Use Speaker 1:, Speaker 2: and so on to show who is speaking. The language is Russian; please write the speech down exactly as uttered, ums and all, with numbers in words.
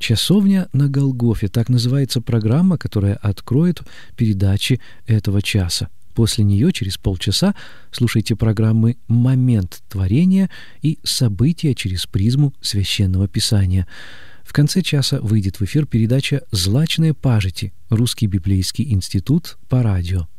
Speaker 1: «Часовня на Голгофе» — так называется программа, которая откроет передачи этого часа. После нее, через полчаса, слушайте программы «Момент творения» и «События через призму Священного Писания». В конце часа выйдет в эфир передача «Злачные пажити» — Русский библейский институт по радио.